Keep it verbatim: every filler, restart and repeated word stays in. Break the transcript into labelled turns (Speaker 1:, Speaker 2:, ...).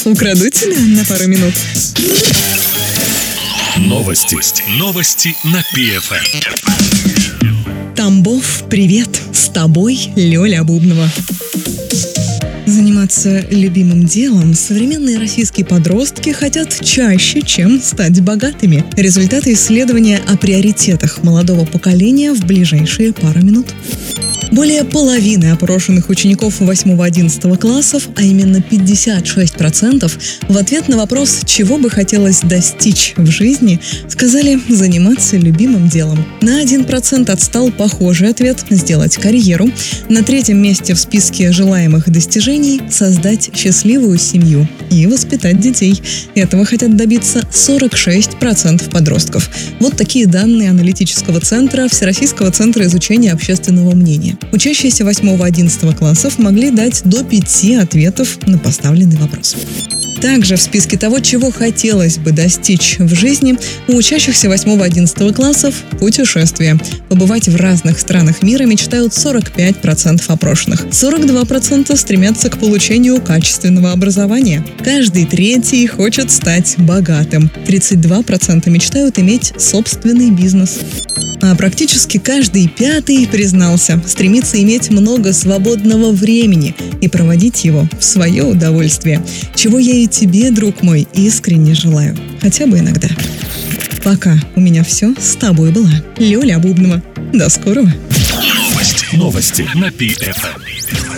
Speaker 1: Украду тебя на пару минут.
Speaker 2: Новости. Новости на пи эф эм.
Speaker 1: Тамбов, привет! С тобой Лёля Бубнова. Заниматься любимым делом современные российские подростки хотят чаще, чем стать богатыми. Результаты исследования о приоритетах молодого поколения в ближайшие пару минут. Более половины опрошенных учеников восьмого-одиннадцатого классов, а именно пятьдесят шесть процентов, в ответ на вопрос, чего бы хотелось достичь в жизни, сказали заниматься любимым делом. На один процент отстал похожий ответ – сделать карьеру. На третьем месте в списке желаемых достижений – создать счастливую семью и воспитать детей. Этого хотят добиться сорок шесть процентов подростков. Вот такие данные аналитического центра Всероссийского центра изучения общественного мнения. Учащиеся восьмого-одиннадцатого классов могли дать до пяти ответов на поставленный вопрос. Также в списке того, чего хотелось бы достичь в жизни, у учащихся восьмого-одиннадцатого классов – путешествия. Побывать в разных странах мира мечтают сорок пять процентов опрошенных. сорок два процента стремятся к получению качественного образования. Каждый третий хочет стать богатым. тридцать два процента мечтают иметь собственный бизнес. А практически каждый пятый признался, стремится иметь много свободного времени и проводить его в свое удовольствие. Чего я и тебе, друг мой, искренне желаю. Хотя бы иногда. Пока у меня все. С тобой была Лёля Бубнова. До скорого.
Speaker 2: Новости. Новости на пи эф эм.